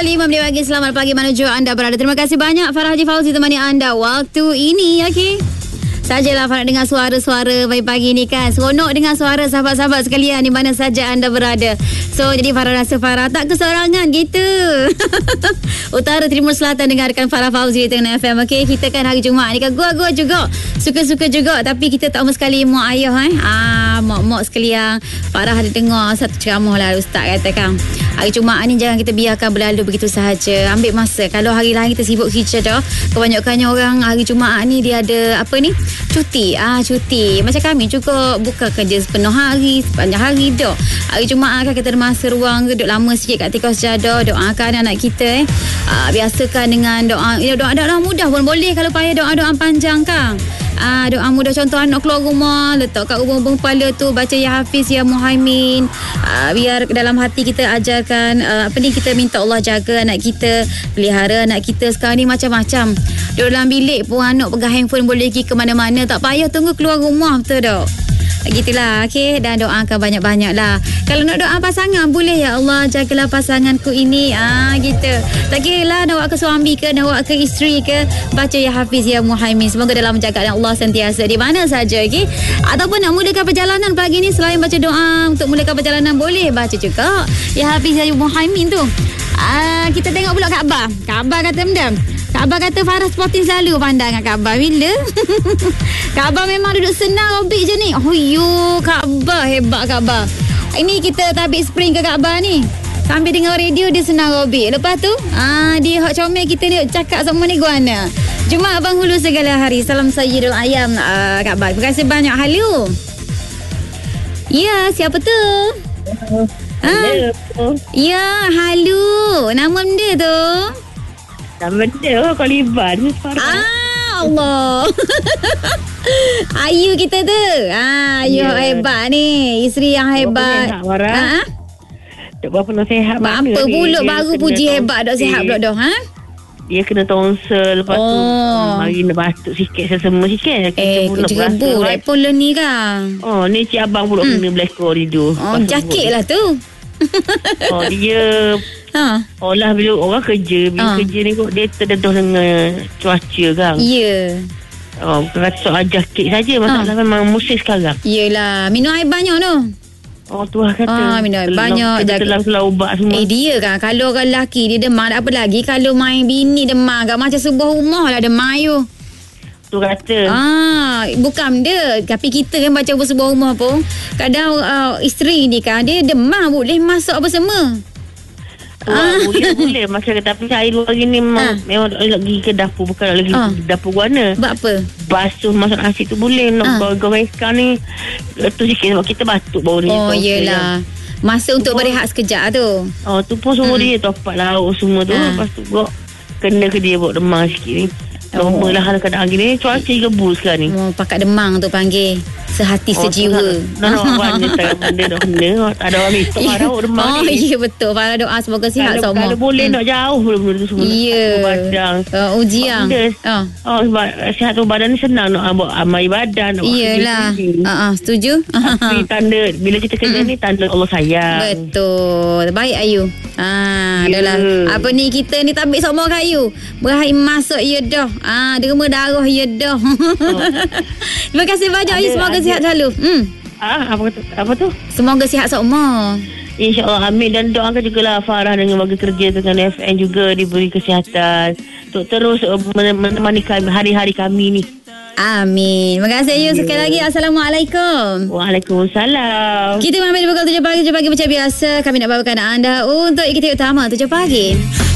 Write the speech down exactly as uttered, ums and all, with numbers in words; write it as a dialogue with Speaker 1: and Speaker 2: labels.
Speaker 1: lima minit pagi. Selamat pagi menuju anda berada. Terima kasih banyak Farah Haji Fauzi temani anda waktu ini. Okey. Sajalah Farah dengar suara-suara pagi-pagi ni kan. Seronok dengar suara sahabat-sahabat sekalian di mana saja anda berada. So jadi Farah rasa Farah tak keserangan gitu. Utara Timur Selatan dengarkan Farah Fauzi di Tengah F M. Okey, kita kan hari Jumaat ni kan gua-gua juga. Suka-suka juga tapi kita tak mau sekali mak ayah eh. Ah, mak-mak sekalian. Farah ada dengar satu ceramah lah ustaz katakan. Hari Jumaat ni jangan kita biarkan berlalu begitu sahaja. Ambil masa. Kalau hari lain kita sibuk kerja dah. Kebanyakannya orang hari Jumaat ni dia ada apa ni? Cuti. Ah, cuti. Macam kami juga buka kerja sepenuh hari, sepanjang hari dah. Hari Jumaat kan kita ada masa ruang duduk lama sikit kat tikar sejadah, doakan anak kita eh. Ah, biasakan dengan doa. Ya, doa-doa mudah pun boleh kalau payah doa-doa panjang kan. Ah, doa mudah contoh anak keluar rumah, letak kat hubung-hubung kepala tu baca Ya Hafiz Ya Muhaimin. Ah, biar dalam hati kita ajarkan ah, apa ni, kita minta Allah jaga anak kita, pelihara anak kita. Sekarang ni macam-macam. Di dalam bilik pun anak pegang handphone boleh pergi ke mana-mana, tak payah tunggu keluar rumah, betul tak? Gitulah, okey, dan doakan banyak-banyak lah. Kalau nak doa pasangan boleh, ya Allah jagalah pasanganku ini, ah gitu. Tak kira lah nak buat ke suami ke, nak buat ke isteri ke, baca Ya Hafiz Ya Muhaimin. Semoga dalam menjaga Allah sentiasa di mana saja, okey. Ataupun nak mulakan perjalanan pagi ni, selain baca doa untuk mulakan perjalanan boleh baca juga Ya Hafiz Ya Muhaimin tu. Ah, kita tengok pula Kaabah. Kaabah kata mendam. Kaabah kata Farah Sporting selalu pandang dengan Kaabah. Bila? Kaabah memang duduk senang Robik je ni. Oh yo, Kaabah hebat Kaabah. Ini kita tabik spring ke Kaabah ni. Sambil dengar radio dia senang Robik. Lepas tu, ah dia hot comel kita ni cakap sama ni guana. Jumaat Abang Hulu segala hari. Salam Sayyidul Ayam uh, Kaabah. Terima kasih banyak. Halo. Ya, siapa tu? Ha? Ya, halo. Nama benda tu?
Speaker 2: Nama dia oh, Koliban.
Speaker 1: Ah, Allah. Ayu kita tu. Ah, Ayu yeah. Hebat ni. Isteri yang hebat. Ha?
Speaker 2: Tak berapa nak sihat.
Speaker 1: Apa pula baru puji hebat dok sihat pula dah, ha?
Speaker 2: Dia kena tonsel. Lepas oh. tu mari nak batuk sikit, sesama sikit.
Speaker 1: Eh, kejebu pun ni kan.
Speaker 2: Oh, ni cik abang pula hmm. kena belakor tidur.
Speaker 1: Oh, jakit lah tu.
Speaker 2: Oh, dia ha. Oh lah, bila orang kerja, bila ha. kerja ni kok dia terdedah dengan cuaca kan.
Speaker 1: Ya. Yeah.
Speaker 2: Oh, bukan kata soal jakit saja, masalah ha. memang musim sekarang.
Speaker 1: Yelah, minum air banyak tu.
Speaker 2: Oh, tu lah kata.
Speaker 1: Ah, minum air banyak.
Speaker 2: Telah-telah ubat semua.
Speaker 1: Eh, dia kan, kalau orang lelaki dia demam, tak apa lagi. Kalau main bini demam, kat macam sebuah rumah lah demam you.
Speaker 2: Tu kata.
Speaker 1: Ah, bukan dia. Tapi kita kan baca sebuah rumah pun, kadang uh, isteri ni kan, dia demam boleh masuk apa semua.
Speaker 2: Oh, ah. Boleh boleh macam tapi air luar gini memang, ah. memang lagi ke dapur, bukan lagi ah. ke dapur guana.
Speaker 1: Buat apa?
Speaker 2: Basuh masuk nasi tu boleh. Nak ah. gorekan ni tu sikit sebab kita batuk bau ni.
Speaker 1: Oh yelah. Masa untuk berehat sekejap tu.
Speaker 2: Oh tu pun semua hmm. dia topak lauk semua tu. Ah. Lepas tu gua kena ke dia buat demam sikit ni. Normal lah kadang-kadang gini. Cuaca gebul sekarang ni.
Speaker 1: Oh, pakat demang tu panggil. Sehati oh, sejiwa.
Speaker 2: Nak nak benda tak benda nak kena. Ada orang minta marah demang
Speaker 1: oh, ni. Oh iya betul. Farah doa semoga sihat
Speaker 2: kalau,
Speaker 1: semua.
Speaker 2: Kalau boleh hmm. nak jauh benda tu semua.
Speaker 1: Ya.
Speaker 2: Badan.
Speaker 1: Uh, ujian.
Speaker 2: Oh. oh sebab sihat tu badan ni senang nak buat amal ibadah.
Speaker 1: Iyalah. Uh, uh, setuju.
Speaker 2: Tapi tanda bila kita kena ni tanda Allah sayang.
Speaker 1: Betul. Baik Ayu. Ah, yeah. Adalah apa ni kita ni tabik sama kayu. Berakhir masuk ya dah. Ah, derma darah ya dah. Oh. Terima kasih banyak Ayu, semoga ada. Sihat selalu. Hmm.
Speaker 2: Ah, apa tu? Apa tu?
Speaker 1: Semoga sihat semua.
Speaker 2: InsyaAllah, amin. Dan doakan jugalah Farah dengan warga kerja dengan F M juga diberi kesihatan untuk terus menemani kami hari-hari kami ni.
Speaker 1: Amin. Terima kasih Ayu sekali lagi. Assalamualaikum.
Speaker 2: Waalaikumsalam.
Speaker 1: Kita mengambil pukul tujuh pagi, tujuh pagi macam biasa. Kami nak bawakan anda untuk ikut utama tujuh pagi.